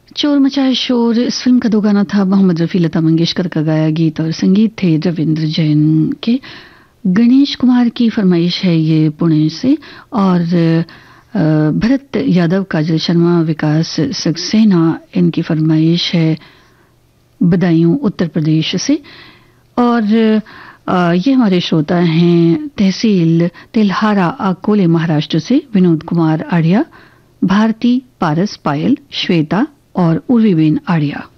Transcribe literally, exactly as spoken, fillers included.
चोर मचाए शोर इस फिल्म का दो गाना था। मोहम्मद रफ़ी, लता मंगेशकर का गाया गीत और संगीत थे रविंद्र जैन के। गणेश कुमार की फरमाइश है ये पुणे से, और भरत यादव, काजल शर्मा, विकास सक्सेना, इनकी फरमाइश है बदायूं उत्तर प्रदेश से। और ये हमारे श्रोता हैं तहसील तेल्हारा, अकोले, महाराष्ट्र से विनोद कुमार आर्या, भारती, पारस, पायल, श्वेता और उर्वीबेन आर्या।